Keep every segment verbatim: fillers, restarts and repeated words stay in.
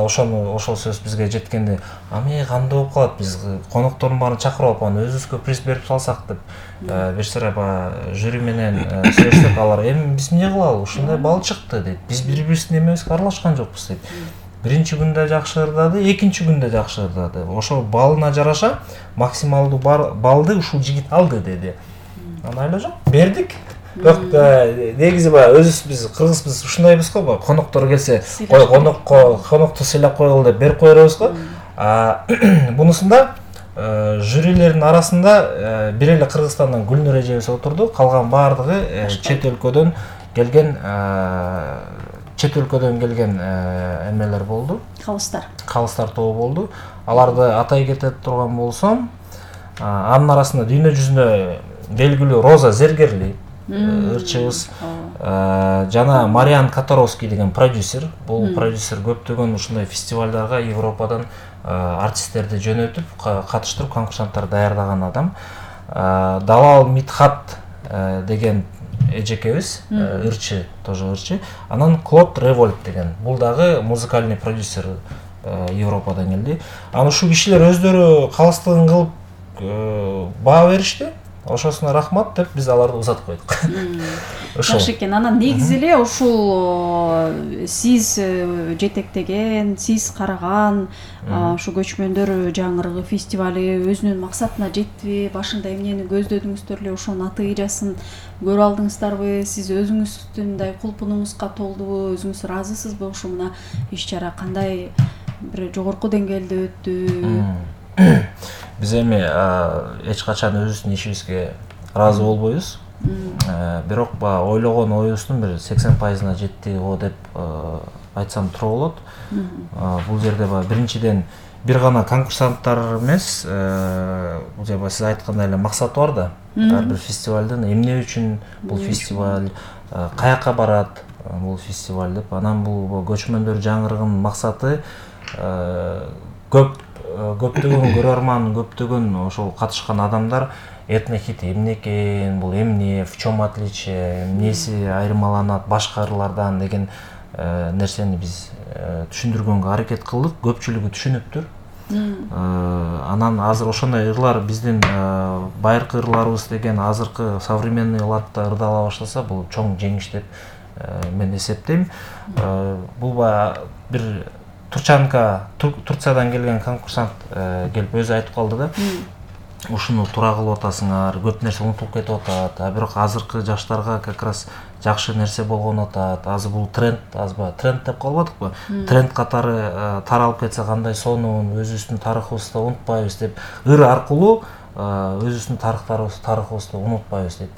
ошону ошол сөз бизге жеткенде ами кандай болуп калат, биз коноктордун баарын чакырып алып анан өзүбүзгө приз берип салсак деп бир сыра баягы жюри менен сүйлөшсөк, алар эми биз эмне кылалы, ушундай бал чыкты дейт, биз бири бирибиздин эмебизге аралашкан жокпуз дейт. Биринчи күндө жакшы ырдады, экинчи күндө жакшы ырдады. Ошол балына жараша максималдуу балды ушул жигит алды деди. Анан айла жок, бердик. Бирок негизи баягы өзүбүз биз кыргызбыз ушундайбыз го, баягы коноктор келсе, кой конокко конокту сыйлап коелу деп берип кое беребиз го. Бунусунда жюрилердин арасында бир эле Кыргызстандан Гүлнур эжебиз отурду, калган баардыгы чет өлкөдөн келген чет өлкөдөн келген эмелер болду. Калыстар. Калыстар тобу болду. Аларды атай кетет турган болсом, анын арасында дүйнө жүзүндө белгилүү Роза Зергерли ырчыбыз жана Мариан Котаровский деген продюсер. Бул продюсер көптөгөн ушундай фестивалдарга Европадан артисттерди жөнөтүп, катыштырып конкурсанттар даярдаган адам. Далал Митхат деген эжекебиз, ырчы, тоже ырчы. Анан Клод Револьт деген, бул дагы музыкальный продюсер Европадан келди. Анан ушу кишилер өздөрү калыстыгын кылып баа беришти. Ошосуна рахмат деп биз аларды узатып койдук. Жакшы экен. Анан негизи эле ушул сиз жетектеген, сиз караган ушу көчмөндөр жаңырыгы фестивали өзүнүн максатына жеттиби? Башында эмнени көздөдүңүздөр эле ошонун натыйжасын көрүп алдыңыздарбы? Сиз өзүңүздүн мындай кулпунуңузга толдубу? Өзүңүз ыраазысызбы? Ушу мына иш-чара кандай бир жогорку деңгээлде өттү? Биз эми эч качан өзүбүздүн ишибизге ыраазы болбойбуз. Бирок баягы ойлогон оюбуздун бир сексен пайызына жетти го деп айтсам туура болот. Бул жерде баягы биринчиден бир гана конкурсанттар эмес, бул жерде сиз айткандай эле максаты бар да. Ар бир фестивалдын эмне үчүн бул фестиваль, каяка барат бул фестиваль деп. Анан бул көчмөндөр жаңырыгынын максаты көп көптөгөн көрөрман, көптөгөн ошол катышкан адамдар этнохит эмне экен, бул эмне, в чём отличие, эмнеси айырмаланат башка ырлардан деген нерсени биз түшүндүргөнгө аракет кылдык. Көпчүлүгү түшүнүптүр. Анан азыр ошондой ырлар биздин байыркы ырларыбыз деген азыркы современный ладта ырдала баштаса, бул чоң жеңиш деп мен эсептейм. Бул баягы бир Турчанка, Турциядан келген конкурсант келип өзү айтып калды да. Ушуну туура кылып атасыңар, көп нерсе унутулуп кетип атат. А бирок азыркы жаштарга как раз жакшы нерсе болгон атат. Азыр бул тренд, азбы тренд деп калбадыкпы? Тренд катары таралып кетсе кандай сонун, өзүбүздүн тарыхыбызды унутпайбыз деп, ыр аркылуу өзүбүздүн тарыхтарыбызды, тарыхыбызды унутпайбыз дейт.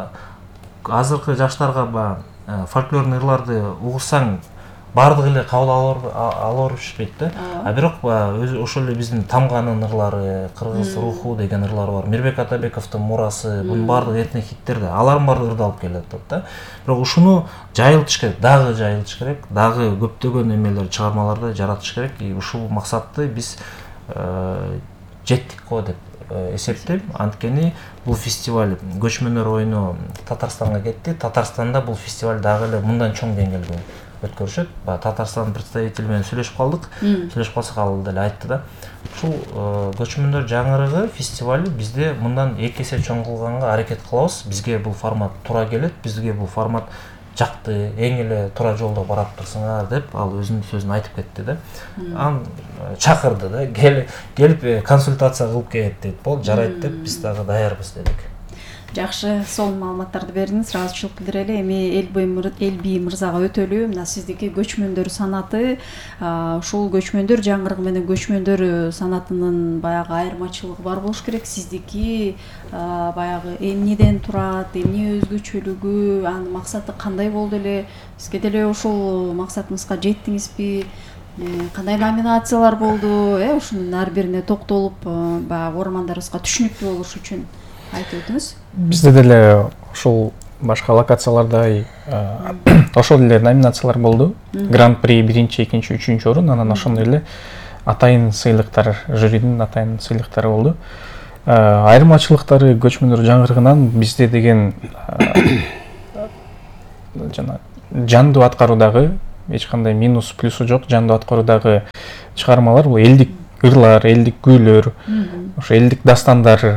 Азыркы жаштарга баягы фольклорный ырларды угушсаң бардыгы эле кабыл ала беришпейт да. А бирок ошол эле биздин Тамганын ырлары, Кыргыз руху деген ырлар бар. Мирбек Атабековдун мурасы, бунун бардыгы этнохиттер да. Алардын баары ырдалып келатат да. Бирок ушуну жайылтыш керек, дагы жайылтыш керек, дагы көптөгөн эмелер, чыгармаларды жаратыш керек. И ушул максатты биз жеттик го деп эсептейм. Анткени бул фестиваль көчмөндөр оюну Татарстанга кетти. Татарстанда бул фестиваль дагы эле мындан чоң деңгээлде өткөрүшөт. Татарстан представитель менен сүйлөшүп калдык. Сүйлөшүп калсак ал деле айтты да. Ушул көчмөндөр жаңырыгы фестивали бизде мындан эки эсе чоң кылганга аракет кылабыз. Бизге бул формат туура келет, бизге бул формат жакты, эң эле туура жолдо барап турсуңар деп ал өзүнүн сөзүн айтып кетти да. Анан чакырды да, келип консультация кылып кет дейт. Болду, жарайт деп биз дагы даярбыз дедик. Жакшы, сол маалыматтарды бердиңиз, ыраазычылык билдирели. Эми Элби мырзага өтөлү. Мына сиздики көчмөндөр санаты, ушул көчмөндөр жаңырыгы менен көчмөндөр санатынын баягы айырмачылыгы бар болуш керек. Сиздики баягы эмнеден турат, эмне өзгөчөлүгү, анын максаты кандай болду эле? Бизге деле ушул максатыбызга жеттиңизби? Кандай номинациялар болду? Э, ушунун ар бирине токтолуп, баягы көрөрмандарыбызга түшүнүктүү болуш үчүн айтып өтүңүз. Бизде деле ушул башка локацияларда ошол эле номинациялар болду. Гран-при биринчи, экинчи, үчүнчү орун, анан ошондой эле атайын сыйлыктар, жюридин атайын сыйлыктары болду. Айырмачылыктары көчмөндөр жаңырыгынан бизде деген жана жандуу аткаруудагы эч кандай минус плюсу жок жандуу аткаруудагы чыгармалар. Бул элдик ырлар, элдик күүлөр, ошо элдик дастандар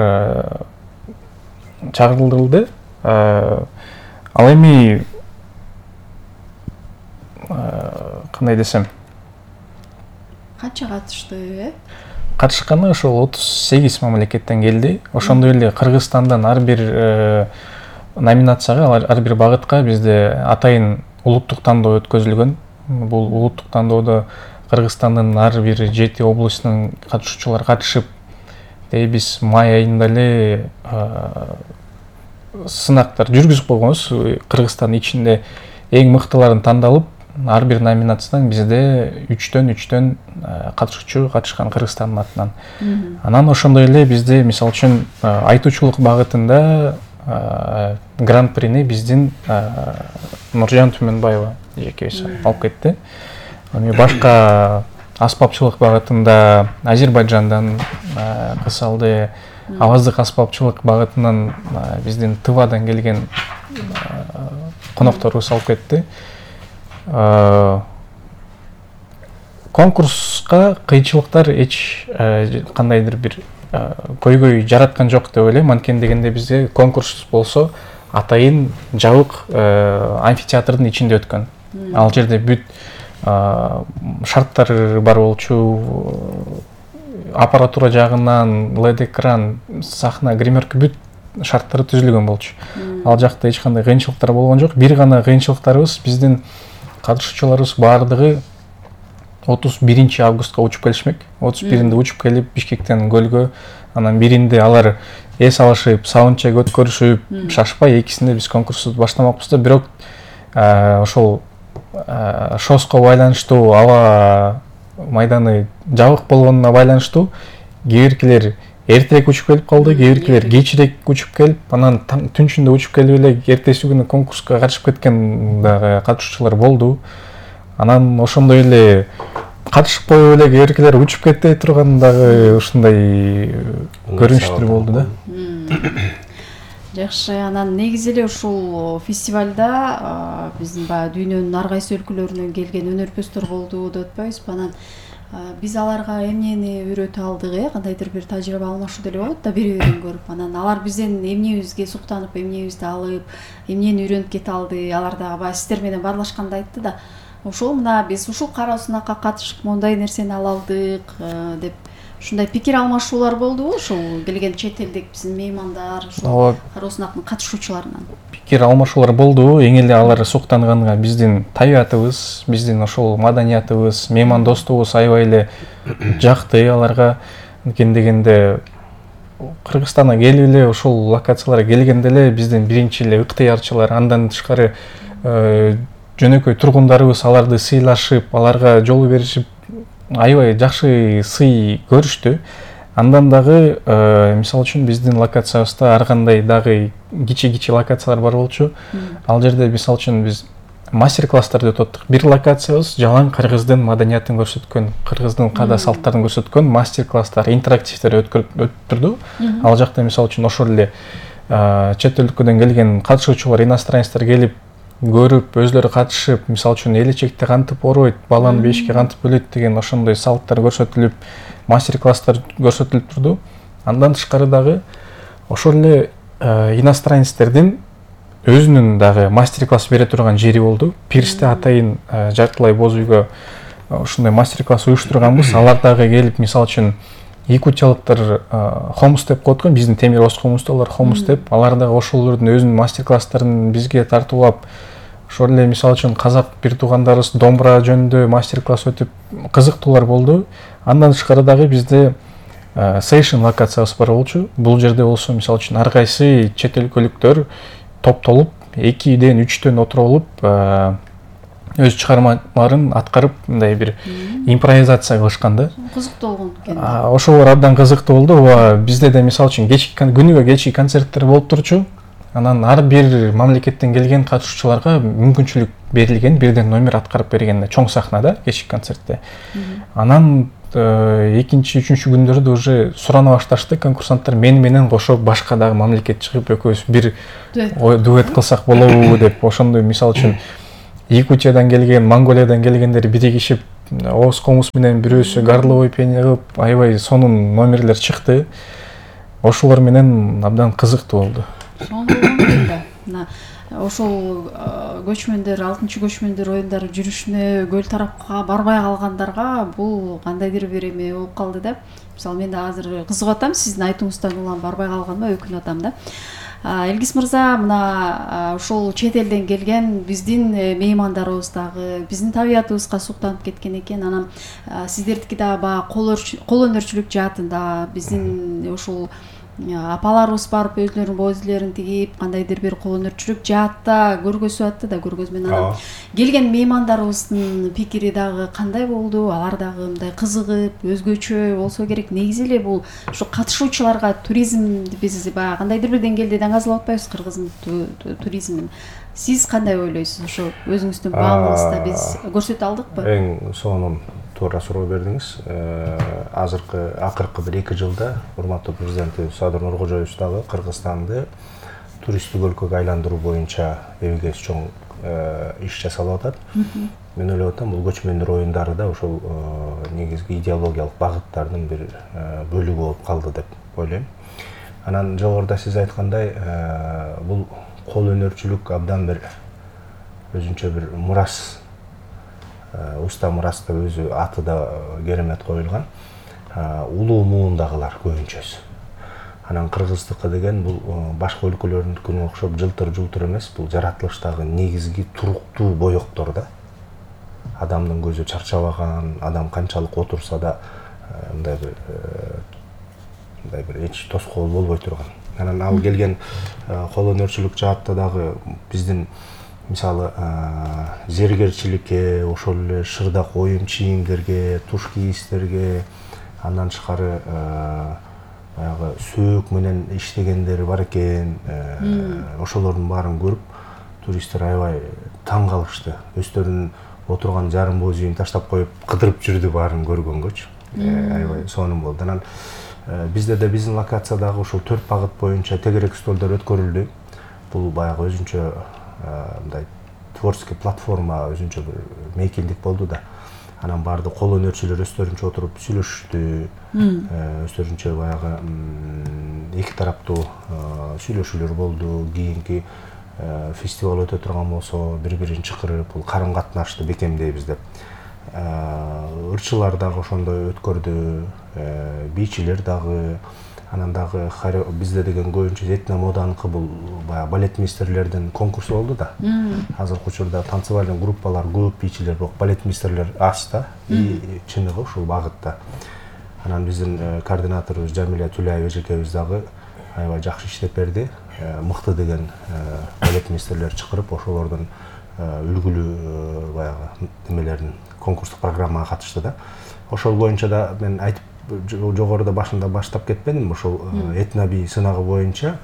чагырылдырылды. Ал эми кандай десем, канча катышты, э? Катышканы ошол отуз сегиз мамлекеттен келди. Ошондой эле Кыргызстандан ар бир номинацияга, ар бир багытка бизде атайын улуттук тандоо өткөзүлгөн. Бул улуттук тандоодо Кыргызстандын ар бир жети областынын катышуучулары катышып, биз май айында эле сынактар жүргүзүп койгонбуз. Кыргызстан ичинде эң мыктыларын тандалып, ар бир номинациядан бизде үчтөн үчтөн катышуучу катышкан Кыргызстандын атынан. Анан ошондой эле бизде мисалы үчүн айтуучулук багытында гран-прини биздин Нуржан Түмөнбаева экөөбүз алып кетти. Эми башка аспапчылык багытында Азербайжандан кыз алды. Аваздык аспапчылык багытынан биздин Тывадан келген конокторубуз алып кетти. Конкурска кыйынчылыктар эч кандайдыр бир көйгөй жараткан жок деп ойлойм. Анткени дегенде бизде конкурс болсо атайын жабык амфитеатрдын ичинде өткөн. Ал жерде бүт шарттар бар болчу, аппаратура жагынан, лед экран, сахна, гримерка бүт шарттары түзүлгөн болчу. Ал жакта эч кандай кыйынчылыктар болгон жок. Бир гана кыйынчылыктарыбыз биздин катышуучуларыбыз баардыгы отуз биринчи августка учуп келишмек. отуз биринде учуп келип Бишкектен көлгө, анан биринде алар эс алышып, саундчек өткөрүшүп, шашпай экисинде биз конкурсту баштамакпыз да, бирок ошол шоско байланыштуу, аба майданы жабык болгонуна байланыштуу кээ биркилер эртерээк учуп келип калды, кээ биркилер кечирээк учуп келип, анан түнчүндө учуп келип эле эртеси күнү конкурска катышып кеткен дагы катышуучулар болду. Анан ошондой эле катышып коюп эле кээ биркилер учуп кетпей турган дагы ушундай көрүнүштөр болду да. Жакшы, анан негизи эле ушул фестивалда биздин баягы дүйнөнүн ар кайсы өлкөлөрүнөн келген өнөрпөздөр болду деп атпайбызбы? Анан биз аларга эмнени үйрөтө алдык, э? Кандайдыр бир тажрыйба алмашуу деле болот да, бири-бирин көрүп. Анан алар бизден эмнебизге суктанып, эмнебизди алып, эмнени үйрөнүп кете алды, алар дагы баягы сиздер менен баарлашканда айтты да. Ошол мына биз ушул кара сынакка катышып мондай нерсени ала алдык деп ушундай пикир алмашуулар болдубу? Ушул келген чет элдик биздин меймандар, ушул кара сынактын катышуучуларынан пикир алмашуулар болду. Эң эле алар суктанганга биздин табиятыбыз, биздин ошол маданиятыбыз, меймандостугубуз аябай эле жакты аларга. Анткени дегенде Кыргызстанга келип эле ушул локацияларга келгенде эле биздин биринчи эле ыктыярчылар, андан тышкары жөнөкөй тургундарыбыз аларды сыйлашып, аларга жол беришип, аябай жакшы сый көрүштү. Андан дагы мисалы үчүн биздин локациябызда ар кандай дагы кичи-кичи локациялар бар болчу. Ал жерде мисалы үчүн биз мастер-класстарды өтүп аттык. Бир локациябыз жалаң кыргыздын маданиятын көрсөткөн, кыргыздын каада салттарын көрсөткөн мастер-класстар, интерактивдер өтүп турду. Ал жакта мисалы үчүн ошол эле чет өлкөдөн келген катышуучулар, иностранецтер келип көрүп, өзлөрү катышып, мисалы үчүн элечекти кантип ороойт, баланы бешикке кантип бөлөйт деген ошондой салттар көрсөтүлүп, мастер-класстар көрсөтүлүп турду. Андан тышкары дагы ошол эле иностранецтердин өзүнүн дагы мастер-класс бере турган жери болду. Пирсте атайын жартылай боз үйгө ушундай мастер-класс уюштурганбыз. Алар дагы келип, мисалы үчүн якутиялыктар хомус деп коет го, биздин темир оз хомусты алар хомус деп, алар дагы ошолордун өзүнүн мастер-класстарын бизге тартуулап, ошол эле мисалы үчүн казак бир туугандарыбыз домбура жөнүндө мастер-класс өтүп, кызыктуулар болду. Андан тышкары дагы бизде сейшн локациябыз бар болчу. Бул жерде болсо мисалы үчүн ар кайсы чет өлкөлүктөр топтолуп, экиден, үчтөн отуруп алып, өз чыгармаларын аткарып, мындай бир импровизация кылышкан да. Кызыктуу болгон экен. Ошолор абдан кызыктуу болду. Бизде да мисалы үчүн кечки күнүгө кечки концерттер болуп турчу. Анан ар бир мамлекеттен келген катышуучуларга мүмкүнчүлүк берилген, бирден номер аткарып берген чоң сахнада кечки концертте. Анан экинчи, үчүнчү күндөрдө уже сурана башташты конкурсанттар, мени менен кошо башка дагы мамлекет чыгып экөөбүз бир дуэт кылсак болобу деп, ошондой мисалы үчүн Якутиядан келген, Монголиядан келгендер биригишип Оос комуз менен бирөөсү горловой пение кылып, аябай сонун номерлер чыкты. Ошолор менен абдан кызыктуу болду. Мына ошол көчмөндөр, алтынчы көчмөндөр оюндары жүрүшүнө көл тарапка барбай калгандарга бул кандайдыр бир эме болуп калды да. Мисалы мен да азыр кызыгып атам, сиздин айтууңуздан улам барбай калганыма өкүнүп атам да. Элгиз мырза, мына ошол чет элден келген биздин меймандарыбыз дагы биздин табиятыбызга суктанып кеткен экен. Анан сиздердики дагы баягы кол өнөрчүлүк жаатында биздин ошол апаларыбыз барып өзлөрүнүн боозилерин тигип, кандайдыр бир кол өнөрчүлүк жаатта көргөзүп атты да, көргөзмө. Анан келген меймандарыбыздын пикири дагы кандай болду? Алар дагы мындай кызыгып, өзгөчө болсо керек. Негизи эле бул ушу катышуучуларга туризмди биз баягы кандайдыр бир деңгээлде даңазалап атпайбыз, кыргыздын туризмин. Сиз кандай ойлойсуз? Ошо өзүңүздүн баалыңызда биз көрсөтө алдыкпы? Эң сонун туура суроо бердиңиз. Азыркы акыркы бир эки жылда урматтуу президенти Садыр Нуркожоевич дагы Кыргызстанды туристтик өлкөгө айландыруу боюнча эбегес чоң иш жасалып атат. Мен ойлоп атам, бул көчмөндөр оюндары да ошол негизги идеологиялык багыттардын бир бөлүгү болуп калды деп ойлойм. Анан жогоруда сиз айткандай, бул кол өнөрчүлүк абдан бир өзүнчө бир мурас, уста мурас деп өзү аты да керемет коюлган. Улуу муундагылар көбүнчөсү. Анан кыргыздыкы деген бул башка өлкөлөрдүнкүнө окшоп жылтыр-жылтыр эмес, бул жаратылыштагы негизги туруктуу боектор да. Адамдын көзү чарчабаган, адам канчалык отурса да мындай бир мындай бир эч тоскоол болбой турган. Анан ал келген кол өнөрчүлүк жаатта дагы биздин мисалы зергерчиликке, ошол эле шырдак оюн чийимдерге, туш кийистерге, андан тышкары баягы сөөк менен иштегендери бар экен. Ошолордун баарын көрүп, туристтер аябай таң калышты. Өздөрүнүн отурган жарым боз үйүн таштап коюп, кыдырып жүрдү баарын көргөнгөчү. Аябай сонун болду. Анан бизде де биздин локациядагы ошол төрт багыт боюнча тегерек столдор өткөрүлдү. Бул баягы өзүнчө мындай творческий платформа, өзүнчө бир мейкиндик болду да. Анан баарды кол өнөрчүлөр өздөрүнчө отуруп сүйлөшүштү. Өздөрүнчө баягы эки тараптуу сүйлөшүүлөр болду. Кийинки фестиваль өтө турган болсо, бири-бирин чакырып, бул карым катнашты бекемдейбиз деп. Ырчылар дагы ошондой өткөрдү, бийчилер дагы. Анан дагы бизде деген көбүнчө этномоданыкы бул баягы балетмейстерлердин конкурсу болду да. Азыркы учурда танцевальный группалар көп, бийчилер, бирок балетмейстерлер аз да. И чыныгы ушул багытта. Анан биздин координаторубуз Жамиля Түлаева эжекебиз дагы аябай жакшы иштеп берди. Мыкты деген балетмейстерлер чакырып, ошолордун үлгүлүү баягы немелерин конкурстук программага катышты да. Ошол боюнча да мен айтып жогоруда башында баштап кетпедим, ошол этноби сынагы боюнча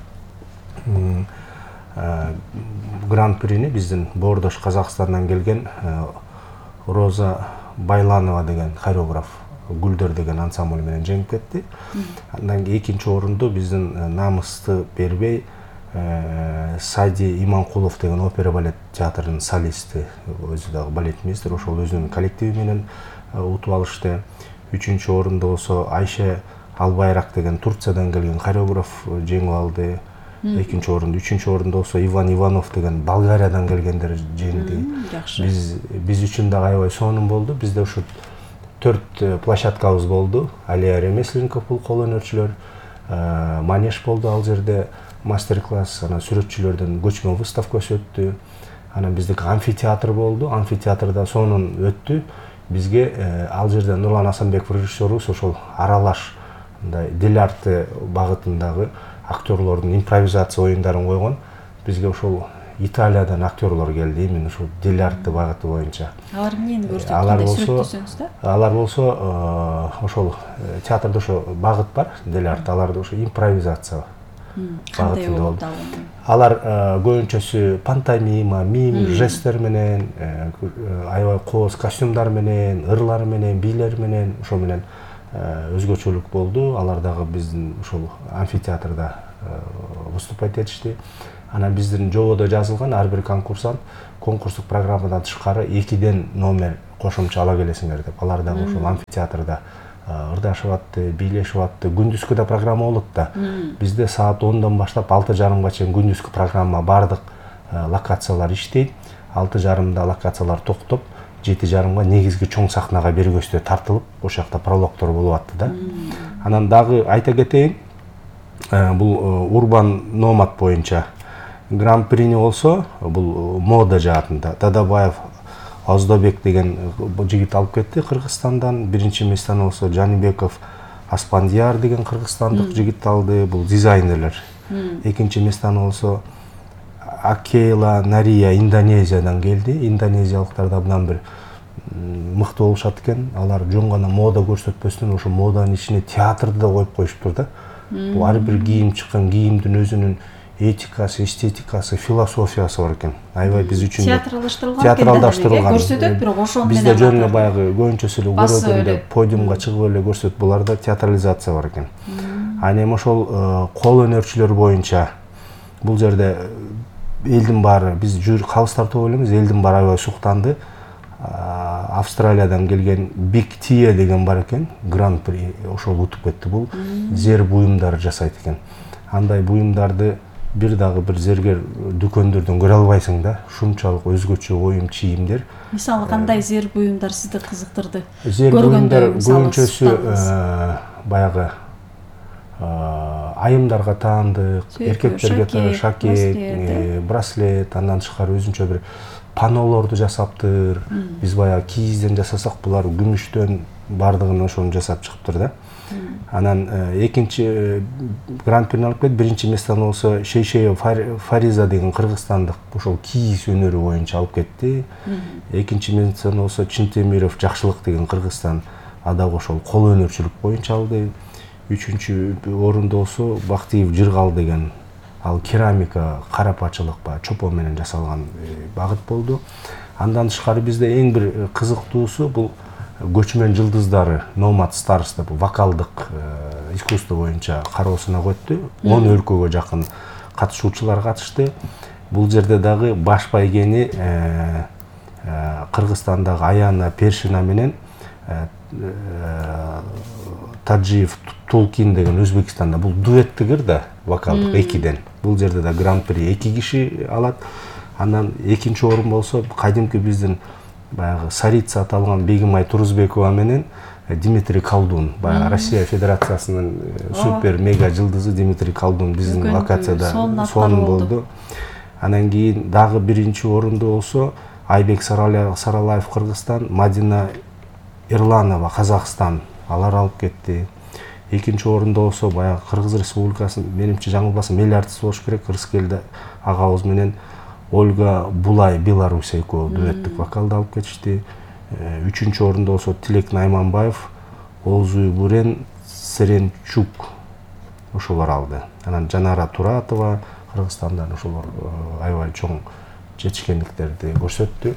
гран-прини биздин Боордош Казакстандан келген Роза Байланова деген хореограф, Гүлдөр деген ансамбль менен жеңип кетти. Андан кийин экинчи орунду биздин намысты бербей Сади Иманкулов деген опера балет театрынын солисти, өзү дагы балетмейстер, ошол өзүнүн коллективи менен утуп алышты. Үчүнчү орунда болсо Айше Албайрак деген Турциядан келген хореограф жеңип алды. Экинчи орунда, үчүнчү орунда болсо Иван Иванов деген Болгариядан келгендер жеңди. Биз биз үчүн дагы аябай сонун болду. Бизде ушу төрт площадкабыз болду. Алия Ремесленников бул кол өнөрчүлөр, манеж болду, ал жерде мастер-класс, анан сүрөтчүлөрдөн көчмө выставкасы өттү. Анан биздики амфитеатр болду. Амфитеатрда сонун өттү. Бизге ал жерде Нурлан Асанбеков режиссерубуз ошол аралаш мындай дил арты багытындагы актерлордун импровизация оюндарын койгон. Бизге ошол Италиядан актерлор келди, именно ушул дил арты багыты боюнча. Алар эмнени көрсөттү? Алар болсо, алар болсо ошол театрда ошо багыт бар, дил арты, аларда ошо импровизация багытында болду. Алар көбүнчөсү пантомима, мим, жесттер менен, аябай кооз костюмдар менен, ырлар менен, бийлер менен, ошо менен өзгөчөлүк болду. Алар дагы биздин ушул амфитеатрда выступать этишти. Анан биздин жободо жазылган ар бир конкурсант конкурстук программадан тышкары экиден номер кошумча ала келесиңер деп. Алар дагы ошол амфитеатрда ырдашып атты, бийлешип атты. Күндүзгү да программа болот да. Бизде саат ондон баштап алты жарымга чейин күндүзгү программа, бардык локациялар иштейт. алты жарымда локациялар токтоп, жети жарымга негизги чоң сахнага бергөстө тартылып, ошол жакта прологдор болуп атты да. Анан дагы айта кетейин, бул урбан номад боюнча гран-прини болсо, бул мода жаатында Дадабаев Оздобек деген жигит алып кетти Кыргызстандан. Биринчи местени болсо Жанибеков Аспандияр деген кыргызстандык жигит алды. Бул дизайнерлер. Экинчи местени болсо Акейла Нария Индонезиядан келди. Индонезиялыктар да мындан бир мыкты болушат экен. Алар жөн гана мода көрсөтпөстөн ошо моданын ичине театрды да коюп коюшуптур да. Бул ар бир кийим чыккан кийимдин өзүнүн этикасы, эстетикасы, философиясы бар экен. Аябай биз үчүн театралдаштырылган, театралдаштырылган. Көрсөтөт, бирок ошону менен бизде жөн эле баягы көбүнчөсү эле көргөндө подиумга чыгып эле көрсөтөт. Буларда театрализация бар экен. Аны эми ошол кол өнөрчүлөр боюнча бул жерде элдин баары, биз жүр калыс тартып элебиз, элдин баары аябай суктанды. Австралиядан келген Биг Тия деген бар экен, гран-при ошол утуп кетти. Бул зер буюмдар жасайт экен. Андай буюмдарды бир дагы бир зергер дүкөндөрдөн көрө албайсың да. Ушунчалык өзгөчө оюм чийимдер. Мисалы кандай зер буюмдар сизди кызыктырды? Зер буюмдар көбүнчөсү баягы айымдарга таандык, эркектерге таандык шакек, браслет, андан тышкары өзүнчө бир панолорду жасаптыр. Биз баягы кийизден жасасак, булар күмүштөн бардыгын ошону жасап чыгыптыр да. Анан экинчи гран-прини алып келди. Биринчи местени болсо Шейшеев Фариза деген кыргызстандык ошол кийиз өнөрү боюнча алып кетти. Экинчи местени болсо Чинтемиров Жакшылык деген Кыргызстан, адагы ошол кол өнөрчүлүк боюнча алды. Үчүнчү орунда болсо Бактиев Жыргал деген, ал керамика, карапачылык ба, чопон менен жасалган багыт болду. Андан тышкары бизде эң бир кызыктуусу бул көчмөн жылдыздары, Nomad Stars деп вокалдык искусство боюнча кароосуна өттү. он өлкөгө жакын катышуучулар катышты. Бул жерде дагы баш байгени Кыргызстандагы Аяна Першина менен Таджиев Тулкин деген Өзбекстанда. Бул дуэттигир да, вокалдык экиден. Бул жерде да гран-при эки киши алат. Андан экинчи орун болсо кадимки биздин баягы Сарица аталган Бегимай Турузбекова менен Дмитрий Колдун, баягы Россия Федерациясынын супер мега жылдызы Дмитрий Колдун биздин локацияда сонун болду. Анан кийин дагы биринчи орунда болсо Айбек Саралаев Кыргызстан, Мадина Ирланова Казакстан, алар алып кетти. Экинчи орунда болсо баягы Кыргыз Республикасынын, менимче жаңылбасам, эл артисти болуш керек, Кырскелди агабыз менен Ольга Булай Беларусь экөө дуэттик вокалды алып кетишти. Үчүнчү орунда болсо Тилек Найманбаев, Озуй Бурен, Серенчук ошолор алды. Анан Жанара Туратова Кыргызстандан ошолор аябай чоң жетишкендиктерди көрсөттү.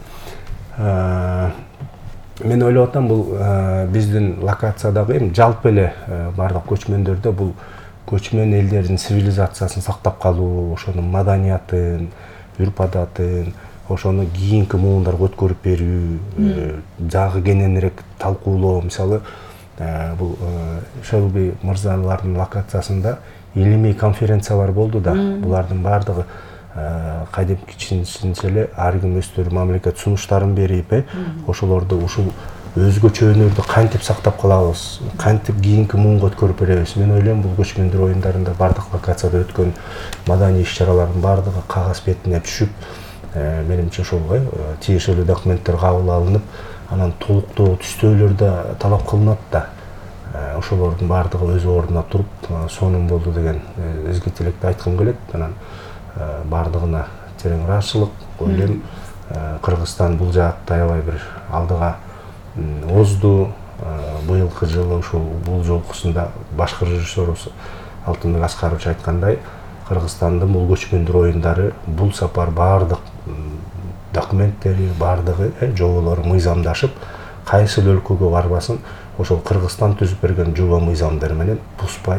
Мен ойлоп атам, бул биздин локациядагы эми жалпы эле бардык көчмөндөрдө бул көчмөн элдердин цивилизациясын сактап калуу, ошонун маданиятын, үрп-адатын, ошону кийинки муундарга өткөрүп берүү, дагы кененирээк талкуулоо. Мисалы, бул Шелби мырзалардын локациясында илимий конференциялар болду да. Булардын бардыгы кадимки эле ар ким өздөрү мамлекет сунуштарын берип, ошолорду ушул өзгөчө өнөрдү кантип сактап калабыз, кантип кийинки муунга өткөрүп беребиз. Мен ойлойм, бул көчмөндөр оюндарында бардык локацияда өткөн маданий иш-чаралардын бардыгы кагаз бетине түшүп, менимче ошол тиешелүү документтер кабыл алынып, анан толуктоо түзтөөлөр да талап кылынат да. Ошолордун бардыгы өз ордуна туруп, сонун болду деген изги тилекти айткым келет. Анан бардыгына терең ыраазычылык. Ойлойм, Кыргызстан бул жаатта аябай бир алдыга озду. Быйылкы жылы ушул бул жолкусунда башкы режиссерубуз Алтынбек Аскарович айткандай, Кыргызстандын бул көчмөндөр оюндары бул сапар бардык документтери, бардыгы жоболору мыйзамдашып, кайсыл өлкөгө барбасын, ошол Кыргызстан түзүп берген жоба мыйзамдары менен бузбай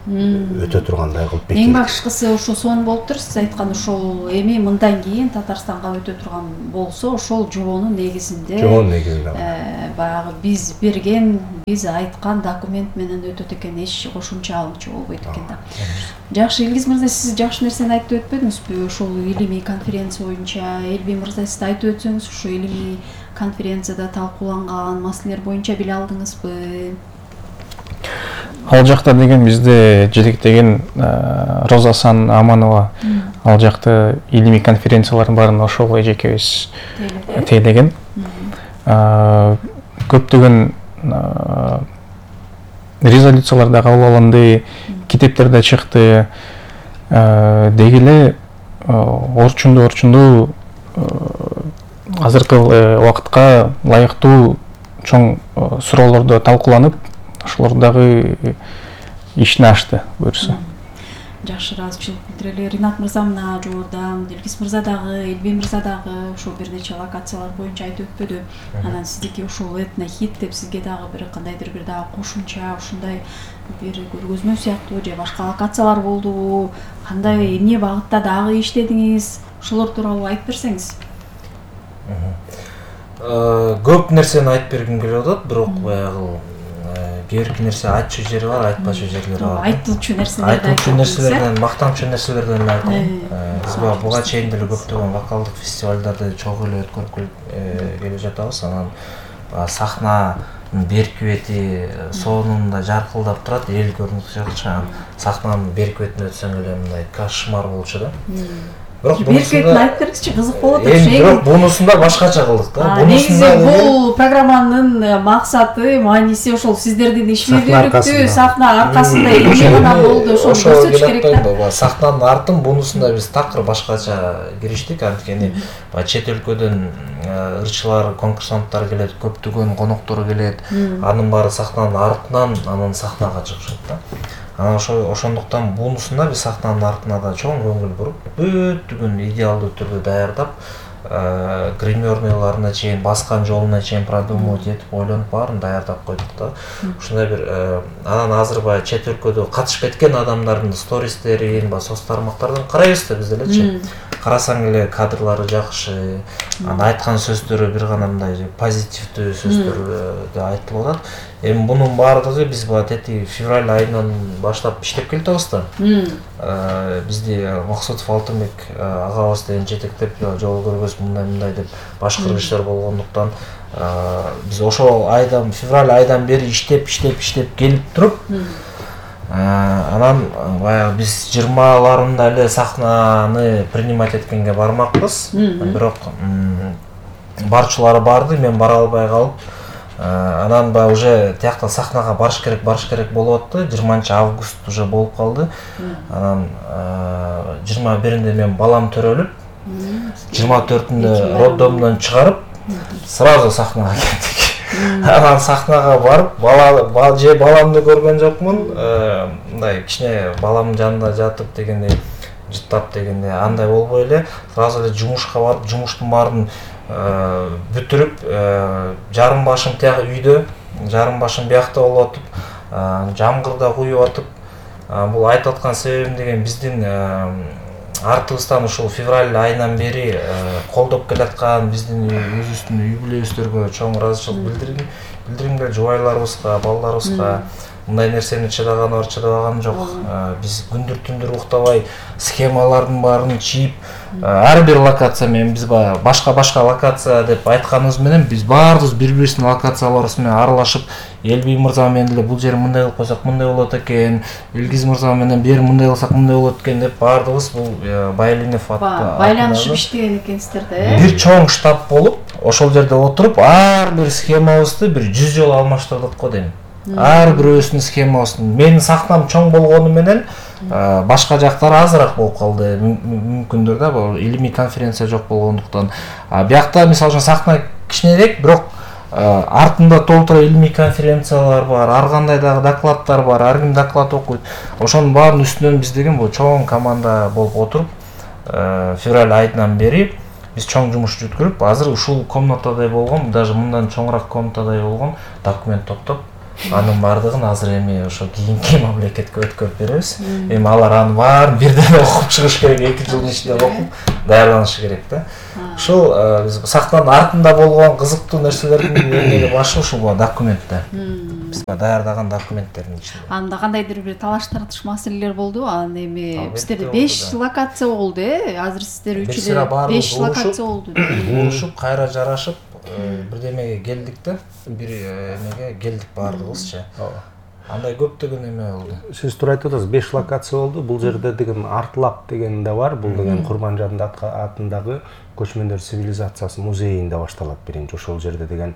өтө тургандай кылып эң бекитилди. башкысы ошо сон болуптур. Сиз айткан ошол эми мындан кийин Татарстанга өтө турган болсо ошол жобонун негизинде Жобонун негизинде баягы биз берген, биз айткан документ менен өтөт экен, эч кошумча алымчы болбойт экен да. Жакшы, Илгиз мырза, сиз жакшы нерсени айтып өтпөдүңүзбү? Ошол илимий конференция боюнча Элби мырза, сиз айтып өтсөңүз, ушу илимий конференцияда талкууланган маселелер боюнча биле алдыңызбы? Ал жакта деген бизде жетектеген Розасан Аманова ал жакта илимий конференциялардын баарын ошол эжекебиз тейлеген. Көптөгөн резолюциялар да кабыл алынды, китептер да чыкты. Деги эле орчунду орчунду азыркы убакытка ылайыктуу чоң суроолорду талкууланып, ошолор дагы ишин ашты буюрса. Жакшы, ыраазычылык билдирели. Ринат мырза мына жогоруда, Илгиз мырза дагы, Элби мырза дагы ошол бир нече локациялар боюнча айтып өтпөдү. Анан сиздики ушул этнохит деп сизге дагы бир кандайдыр бир дагы кошумча ушундай бир көргөзмө сыяктуу же башка локациялар болдубу? Кандай, эмне багытта дагы иштедиңиз? Ошолор тууралуу айтып берсеңиз. Көп нерсени айтып бергим келип атат, бирок баягы кээ бир нерсе айтчу жери бар, айтпачу жерлери бар. Айтылчу нерселерди айтылчу нерселерден, мактанчу нерселерден эле айтайын. Биз буга чейин деле көптөгөн вокалдык фестивалдарды чогуу эле өткөрүп келе жатабыз. Анан сахнанын берки бети сонунда жаркылдап турат, эл көрүнүп жатчу. Сахнанын берки бетине өтсөң эле мындай кошмар болчу да. Бирок бунусунда айтып бергичи, кызык болот экен. Бирок бунусунда башкача кылдык да. Негизи бул программанын максаты, мааниси ошол сиздердин ишмердүүлүктү сахна аркасында эмне гана болду, ошону көрсөтүш керек да. Сахнанын артын бунусунда биз такыр башкача кириштик, анткени чет өлкөдөн ырчылар, конкурсанттар келет, көптөгөн коноктор келет. Анын баары сахнанын артынан анан сахнага чыгышат да. Анан ошондуктан бунусунда биз сахнанын артына да чоң көңүл буруп, бүттүгүн идеалдуу түрдө даярдап, гримерныйларына чейин, баскан жолуна чейин продумать этип, ойлонуп баарын даярдап койдук да. Ушундай бир анан азыр баягы чет өлкөдө катышып кеткен адамдардын стористерин, баягы соц тармактардан карайбыз да биз делечи. Карасаң эле кадрлары жакшы, анан айткан сөздөрү бир гана мындай позитивдүү сөздөр айтылып атат. Эми бунун баардыгы биз баягы тети февраль айынан баштап иштеп келатабыз да. Бизди Максутов Алтынбек агабыз деген жетектеп, жол көргөз мындай-мындай деп башкырып иштер болгондуктан биз ошол айдан, февраль айдан бери иштеп, иштеп, иштеп келип туруп, анан баягы биз жыйырмаларында эле сахнаны принимать эткенге бармакпыз. Бирок барчулары барды, мен бара албай калып, анан баягы уже тиякта сахнага барыш керек, барыш керек болуп атты. жыйырманчы август уже болуп калды. Анан жыйырма биринде мен балам төрөлүп, жыйырма төртүндө роддомдон чыгарып, сразу сахнага кеттик. Анан сахнага барып, бала же баламды көргөн жокмун, мындай кичине баламдын жанында жатып дегендей, жыттап дегендей андай болбой эле, сразу эле жумушка барып, жумуштун баарын бүтүрүп, жарым башым тияк үйдө, жарым башым биякта болуп атып, жамгыр да куюп атып, бул айтып аткан себебим деген биздин артыбыздан ушул февраль айынан бери колдоп келаткан биздин өзүбүздүн үй бүлөбүздөргө чоң ыраазычылык билдиргим билдиргим келет, жубайларыбызга, балдарыбызга. Мындай нерсени чыдаганы бар, чыдабаган жок. Биз күндүр түндүр уктабай схемалардын баарын чийип, ар бир локация менен биз башка-башка локация деп айтканыбыз менен биз баарыбыз бири-бирибиздин локацияларыбыз менен аралашып, Элби мырза менен деле бул жери мындай кылып койсок мындай болот экен, Илгиз мырза менен бери мындай кылсак мындай болот экен деп баардыгыбыз бул Байлинов аттуу байланышып иштеген экенсиздер да, э? Бир чоң штаб болуп, ошол жерде отуруп, ар бир схемабызды бир жүз жолу алмаштырдык го дейм. Ар бирөөсүнүн схемасын. Менин сахнам чоң болгону менен башка жактары азыраак болуп калды. Мүмкүндүр да, бул илимий конференция жок болгондуктан. Биякта мисалы үчүн сахна кичинерээк, бирок артында толтура илимий конференциялар бар, ар кандай дагы докладдар бар, ар ким доклад окуйт. Ошонун баарынын үстүнөн биз деген бул чоң команда болуп отуруп, февраль айынан бери биз чоң жумуш жүткөрүп, азыр ушул комнатадай болгон, даже мындан чоңураак комнатадай болгон документ топтоп Анын бардыгын азыр эми ошо кийинки мамлекетке өткөрүп беребиз. Эми алар анын баарын бирден окуп чыгыш керек, эки жылдын ичинде окуп даярданышы керек да. Ушул биз сахнанын артында болгон кызыктуу нерселердин эң башы ушул документте. Биз даярдаган документтердин ичинде. Анда кандайдыр бир талаш тартыш маселелер болду. Анан эми бизде беш локация болду, э? Азыр сиздер үч эле беш локация болду. Урушуп, кайра жарашып бирдемеге келдик да, бир эмеге келдик баардыгыбызчы. Андай көптөгөн эме болду. Сиз туура айтып атасыз, беш локация болду. Бул жерде деген Артлап деген да бар. Бул деген Курманжан атындагы көчмөндөр цивилизациясы музейинде башталат биринчи. Ошол жерде деген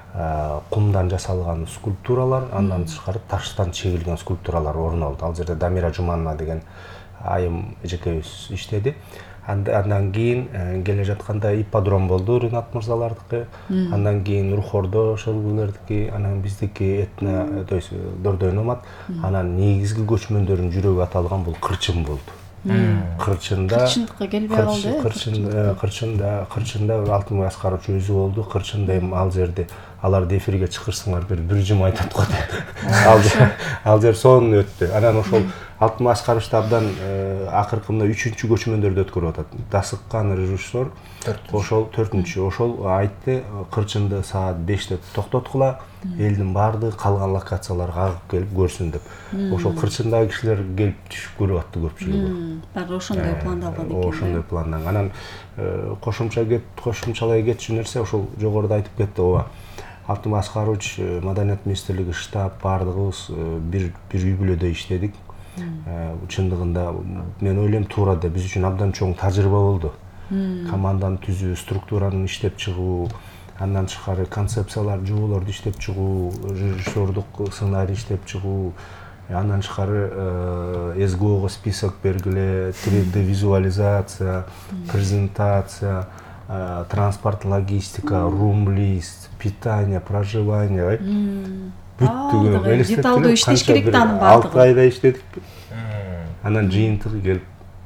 кумдан жасалган скульптуралар, андан тышкары таштан чегилген скульптуралар орун алды. Ал жерде Дамира Жуманова деген айым эжекебиз иштеди. Андан кийин келе жатканда ипподром болду, Ринат мырзалардыкы. Андан кийин Рухордо шөлгүлөрдүкү, анан биздики этно, то есть Дордой Номад. Анан негизги көчмөндөрдүн жүрөгү аталган бул Кырчын болду. Кырчында Кырчындыкка келбей калды. Кырчында, Кырчында, Кырчында Алтынбай Аскарович өзү болду. Кырчында эми ал жерде аларды эфирге чыгырсаңар бир бир жум айтат го деп. Ал жер сонун өттү. Анан ошол Алтынбай Аскарович абдан акыркы мына үчүнчү көчмөндөрдү өткөрүп атат. Дасыккан режиссер ошол төртүнчү ошол айтты, Кырчынды саат беште токтоткула, элдин баардыгы калган локацияларга агып келип көрсүн деп. Ошол Кырчындагы кишилер келип түшүп көрүп атты көпчүлүгү. Баары ошондой пландалган экен. Ошондой пландаган. Анан кошумча кет, кошумчалай кетчү нерсе ошол жогоруда айтып кетти, ооба. Алтынбай Аскарович, Маданият министрлиги штаб баардыгыбыз бир бир үй бүлөдө иштедик. Чындыгында мен ойлойм туура да биз үчүн абдан чоң тажрыйба болду. Команданы түзүү, структураны иштеп чыгуу, андан тышкары концепциялар, жоболорду иштеп чыгуу, режиссердук сценарий иштеп чыгуу, андан тышкары эс гэ оого список бергиле, три дэ визуализация, презентация, транспорт, логистика, рум-лист, питание, проживание, бүттүгү деталдуу иштеш керек да анын баардыгы. алты айда иштедик. Анан жыйынтыгы келип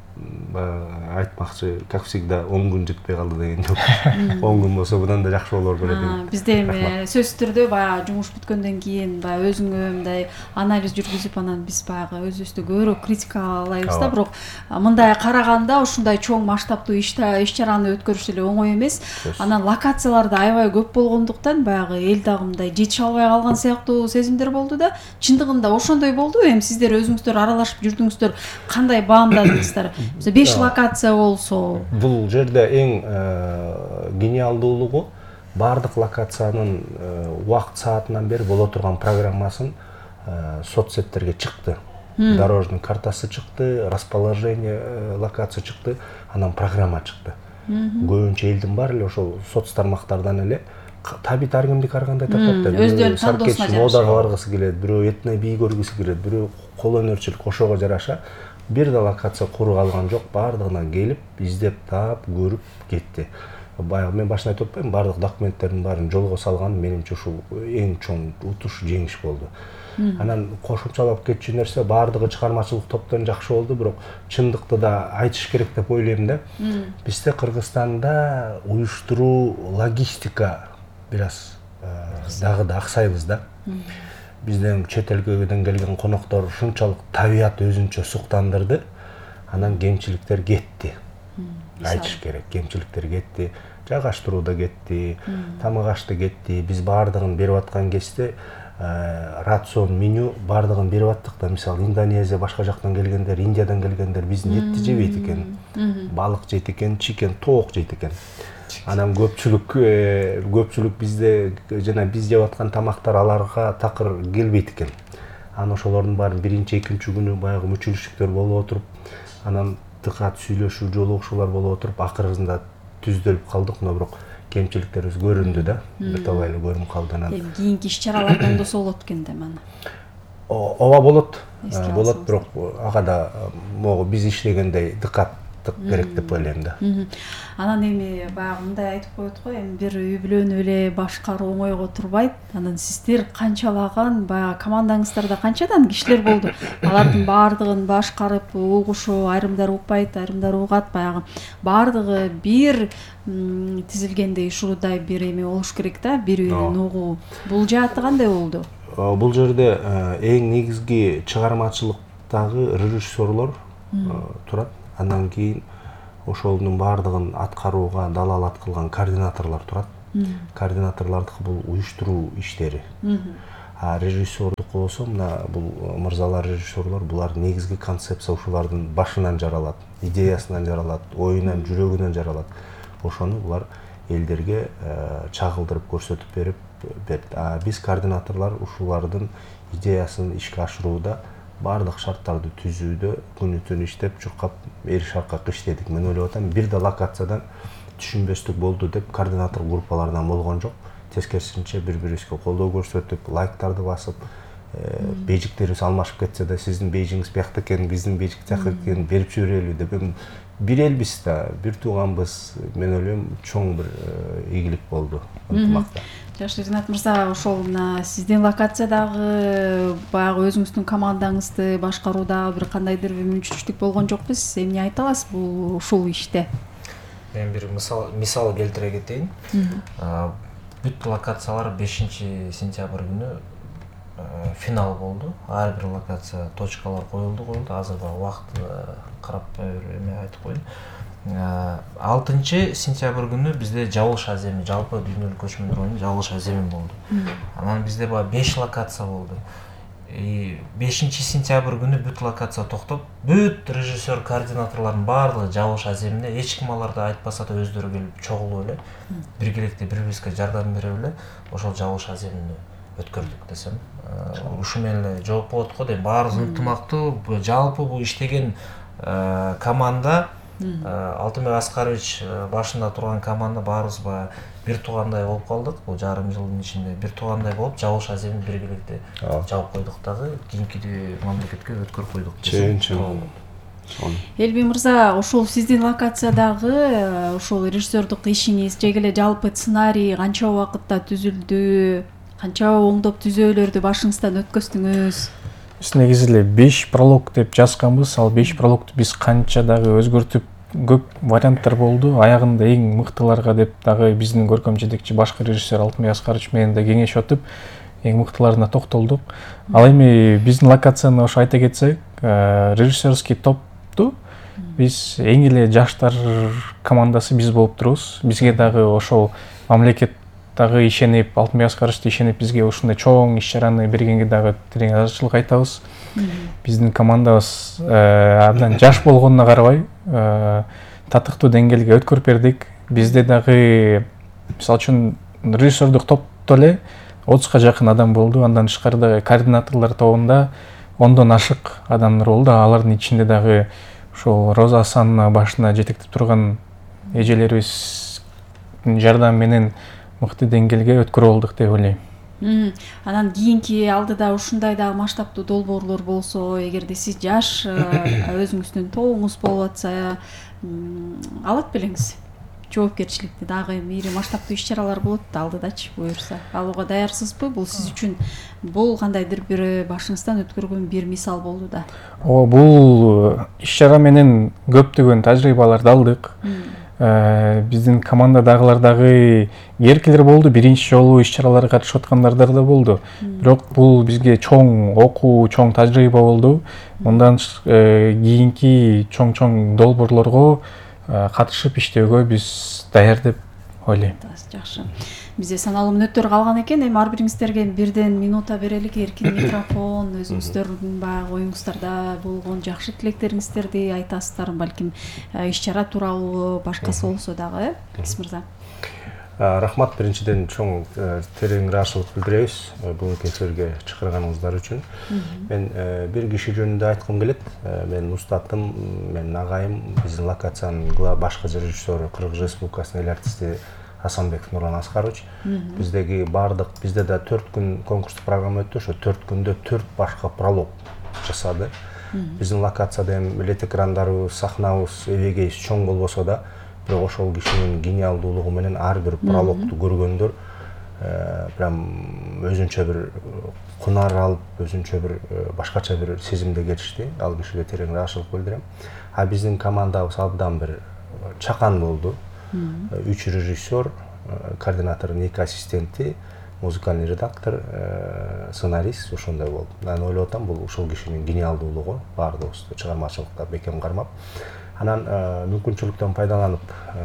айтмакчы, как всегда, он күн жетпей калды деген жок. он күн болсо мындан да жакшы болор беле деген. Бизде эми сөзсүз түрдө баягы жумуш бүткөндөн кийин баягы өзүңө мындай анализ жүргүзүп, анан биз баягы өзүбүздү көбүрөөк критикалайбыз да, бирок мындай караганда ушундай чоң масштабтуу иш-чараны өткөрүш деле оңой эмес. Анан локациялар да аябай көп болгондуктан баягы эл дагы мындай жетише албай калган сыяктуу сезимдер болду да. Чындыгында ошондой болду. Эми сиздер өзүңүздөр аралашып жүрдүңүздөр, кандай баамдадыңыздар? беш локация болсо. Бул жерде эң гениалдуулугу бардык локациянын убакыт саатынан бери боло турган программасын соцсеттерге чыкты. Дорожный картасы чыкты, расположение локация чыкты, анан программа чыкты. Көбүнчө элдин баары эле ошол соц тармактардан эле табит ар кимдики ар кандай тартат да. Өздөрүнүн тандоосуна жараша. Модага баргысы келет, бирөө этно бий көргүсү келет, бирөө кол өнөрчүлүк, ошого жараша бир да локация куру калган жок, баардыгынан келип, издеп таап, көрүп кетти. Баягы мен башында айтып атпаймынбы, баардык документтердин баарын жолго салган менимче ушул эң чоң утуш, жеңиш болду. Анан кошумчалап кетчү нерсе, баардыгы чыгармачылык топтон жакшы болду, бирок чындыкты да айтыш керек деп ойлойм да. Бизде Кыргызстанда уюштуруу, логистика бир аз дагы да аксайбыз да. Бизден чет элден келген коноктор ушунчалык табият өзүнчө суктандырды, анан кемчиликтер кетти. Айтыш керек, кемчиликтер кетти, жайгаштырууда кетти, тамак ашты кетти. Биз баардыгын берип аткан кезде рацион, меню баардыгын берип аттык да. Мисалы Индонезия, башка жактан келгендер, Индиядан келгендер биздин этти жебейт экен, балык жейт экен, чикен, тоок жейт экен. Анан көпчүлүк көпчүлүк бизде жана биз жеп аткан тамактар аларга такыр келбейт экен. Анан ошолордун баарын биринчи, экинчи күнү баягы мүчүлүштүктөр болуп отуруп, анан дыкат сүйлөшүү, жолугушуулар болуп отуруп, акырында түздөлүп калдык, но бирок кемчиликтерибиз көрүндү да. Бир талай эле көрүнүп калды анан. Кийинки иш-чараларда оңдосо болот экен да мана. Ооба болот. Болот, бирок ага да могу биз иштегендей дыкат керек деп ойлойм да. Анан эми баягы мындай айтып коет го, эми бир үй бүлөнү эле башкаруу оңойго турбайт. Анан сиздер канчалаган баягы командаңыздарда канчадан кишилер болду? Алардын баардыгын башкарып угушуу, айрымдары укпайт, айрымдары угат, баягы баардыгы бир тизилгендей ушудай бир эме болуш керек да, бир үйдүн угуу. Бул жааты кандай болду? бул жерде эң негизги чыгармачылыктагы режиссерлор турат. Андан кийин ошолдун баардыгын аткарууга далалат кылган координаторлор турат. Координаторлордуку бул уюштуруу иштери. А режиссердуку болсо мына бул мырзалар режиссерлор булар негизги концепция ушулардын башынан жаралат, идеясынан жаралат, оюнан, жүрөгүнөн жаралат. Ошону булар элдерге чагылдырып көрсөтүп берип берет. А биз координаторлор ушулардын идеясын ишке ашырууда баардык шарттарды түзүүдө күнү түн иштеп чуркап эр шаркак иштедик. Мен ойлоп атам, бир да локациядан түшүнбөстүк болду деп координатор группалардан болгон жок. Тескерисинче бири-бирибизге колдоо көрсөтүп, лайктарды басып, бейжиктерибиз алмашып кетсе да сиздин бейжиңиз биякта экен, биздин бейжик жакта экен, берип жиберелби деп бир элбиз да, бир тууганбыз. Мен ойлойм, чоң бир ийгилик болду ынтымакта. Жакшы, Ринат мырза, ошол мына сиздин локациядагы баягы өзүңүздүн командаңызды башкарууда бир кандайдыр бир мүмкүнчүлүк болгон жокпуз? Эмне айта аласыз бул ушул иште? Мен бир мисал мисал келтире кетейин. Бүт локациялар бешинчи сентябрь күнү финал болду. Ар бир локация точкалар коюлду, коюлду. Азыр да убакыт карап эме айтып коеюн. алтынчы сентябрь күнү бизде жабылыш аземи, жалпы дүйнөлүк көчмөндөр оюну жабылыш аземи болду. Анан бизде баягы беш локация болду. бешинчи сентябрь күнү бүт локация токтоп, бүт режиссер, координаторлордун баардыгы жабылыш аземине, эч ким аларды айтпаса да өздөрү келип чогулуп эле, биргеликте бири-бирибизге жардам берип эле ошол жабылыш аземини өткөрдүк десем. Ушу менен эле жооп болот го дейм. Баарыбыз ынтымактуу, жалпы бул иштеген команда, Алтынбек Аскарович башында турган команда баарыбыз баягы бир туугандай болуп калдык. Бул жарым жылдын ичинде бир туугандай болуп, жабылыш аземин биргеликте жабып койдук дагы, кийинки мамлекетке өткөрүп койдук десем. Элби мырза, ошол сиздин локациядагы ошол режиссердук ишиңиз, же эле жалпы сценарий канча убакытта түзүлдү, канча оңдоп түзөөлөрдү башыңыздан өткөздүңүз? Биз негизи эле беш пролог деп жазганбыз. Ал беш прологду биз канча дагы өзгөртүп, көп варианттар болду. Аягында эң мыктыларга деп дагы биздин көркөм жетекчи башкы режиссер Алтынбек Аскарович менен да кеңешип өтүп, эң мыктыларына токтолдук. Ал эми биздин локацияны ошо айта кетсек, режиссерский топту биз эң эле жаштар командасы биз болуп турубуз. Бизге дагы ошол мамлекет дагы ишенип, Алтынбек Аскарович ишенип бизге ушундай чоң иш-чараны бергенге дагы терең ыраазычылык айтабыз. Биздин командабыз абдан жаш болгонуна карабай, татыктуу деңгээлге өткөрүп бердик. Бизде дагы мисалы үчүн режиссердук топтто эле отузга жакын адам болду. Андан тышкары дагы координаторлор тобунда ондон ашык адамдар болду. Алардын ичинде дагы ошол Роза Асановна башына жетектеп турган эжелерибиздин жардамы менен мыкты деңгээлге өткөрүп алдык деп ойлойм. Анан кийинки алдыда ушундай дагы масштабтуу долбоорлор болсо, эгерде сиз жаш өзүңүздүн тобуңуз болуп атса, алат белеңиз? Жоопкерчиликти дагы ири масштабтуу иш-чаралар болот алдыдачы буюрса. Алууга даярсызбы? Бул сиз үчүн бул кандайдыр бир башыңыздан өткөргөн бир мисал болду да. О, бул иш-чара менен көптөгөн тажрыйбаларды алдык. Биздин командадагылар дагы эркелер болду, биринчи жолу иш-чараларга катышып аткандар да болду. Бирок бул бизге чоң окуу, чоң тажрыйба болду. Мындан кийинки чоң-чоң долбоорлорго катышып иштөөгө биз даяр деп ойлойм. Жакшы. Бизде саналуу мүнөттөр калган экен. Эми ар бириңиздерге бирден минута берелик. Эркин микрофон, өзүңүздөрдүн баягы оюңуздарда болгон жакшы тилектериңиздерди айтасыздар, балким иш-чара тууралуу башкасы болсо дагы. Экис мырза. Рахмат, биринчиден чоң терең ыраазычылык билдиребиз бул эфирге чакырганыңыздар үчүн. Мен бир киши жөнүндө айткым келет. Мен устатым, менин агайым, биздин локациянын башкы режиссеру, Кыргыз Республикасынын эл артисти Асанбеков Нурлан Аскарович. Биздеги бардык, бизде да төрт күн конкурстук программа өттү. Ошо төрт күндө төрт башка пролог жасады. Биздин локацияда эми лет экрандарыбыз, сахнабыз, эбегейибиз чоң болбосо да, бирок ошол кишинин гениалдуулугу менен ар бир прологду көргөндөр прям өзүнчө бир кунар алып, өзүнчө бир башкача бир сезимде кетишти. Ал кишиге терең ыраазычылык билдирем. А биздин командабыз абдан бир чакан болду. Үч режиссер, координатордун эки ассистенти, музыкальный редактор, сценарист ошондой болуп. Мен ойлоп атам, бул ушул кишинин гениалдуулугу баардыгыбызды чыгармачылыкта бекем кармап. Анан мүмкүнчүлүктөн пайдаланып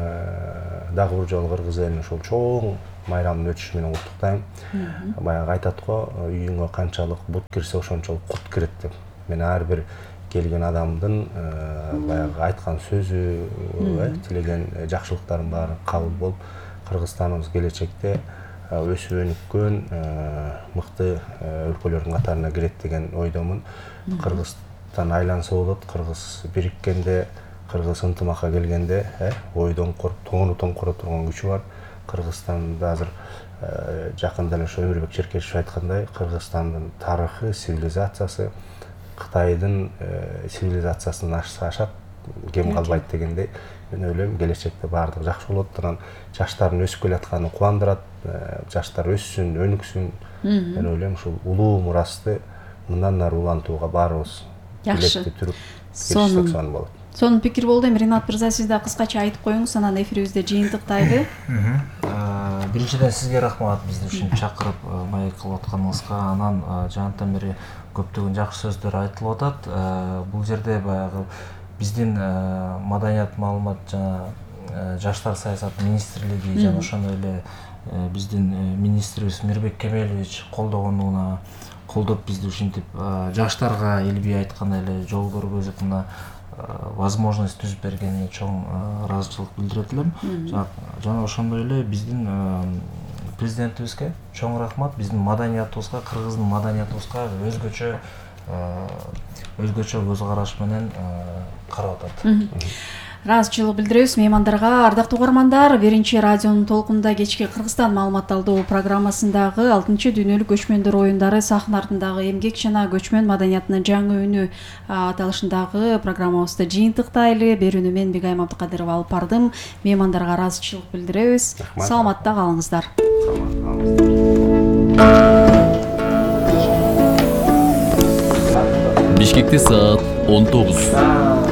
дагы бир жолу кыргыз элин ушул чоң майрамдын өтүшү менен куттуктайм. Баягы айтат го, үйүңө канчалык бут кирсе ошончолук курт кирет деп. Мен ар бир келген адамдын баягы айткан сөзү, тилеген жакшылыктардын баары кабыл болуп, Кыргызстаныбыз келечекте өсүп өнүккөн мыкты өлкөлөрдүн катарына кирет деген ойдомун. Кыргызстан айланса болот, Кыргыз бириккенде, Кыргыз ынтымакка келгенде, ойдон коруп, тоңуну тоңкура турган күчү бар. Кыргызстанда азыр жакында эле ошо Өмүрбек Черкешев айткандай, Кыргызстандын тарыхы, цивилизациясы Кытайдын цивилизациясынан ашат, кем калбайт дегендей. Мен ойлойм, келечекте баардыгы жакшы болот. Анан жаштардын өсүп келатканы кубандырат, жаштар өссүн, өнүксүн. Мен ойлойм, ушул улуу мурасты мындан ары улантууга баарыбыз билекти түрүп киришсек сонун болот. Сонун пикир болду. Эми Ринат мырза, сиз да кыскача айтып коюңуз, анан эфирибизди жыйынтыктайлы. Биринчиден сизге рахмат бизди ушинтип чакырып маек кылып атканыңызга. Анан жанатан бери көптөгөн жакшы сөздөр айтылып атат. Бул жерде баягы биздин маданият маалымат жана жаштар саясаты министрлиги жана ошондой эле биздин министрибиз Мирбек Кемелович колдогонуна колдоп бизди ушинтип жаштарга Элби айткандай эле жол көргөзүп мына возможность түзүп бергенине чоң ыраазычылык билдирет элем. Жана ошондой эле биздин президентибизге чоң рахмат. Биздин маданиятыбызга, кыргыздын маданиятыбызга өзгөчө өзгөчө көз караш менен карап атат. Ыраазычылык билдиребиз меймандарга. Ардактуу угармандар, биринчи радионун толкунда кечки Кыргызстан маалымат алуу программасындагы алтынчы дүйнөлүк көчмөндөр оюндары сахна артындагы эмгек жана көчмөн маданиятынын жаңы үнү аталышындагы программабызды жыйынтыктайлы. Берүүнү мен Бегайым Абдыкадырова алып бардым. Меймандарга ыраазычылык билдиребиз. Саламатта калыңыздар. Бишкекте саат он тогуз.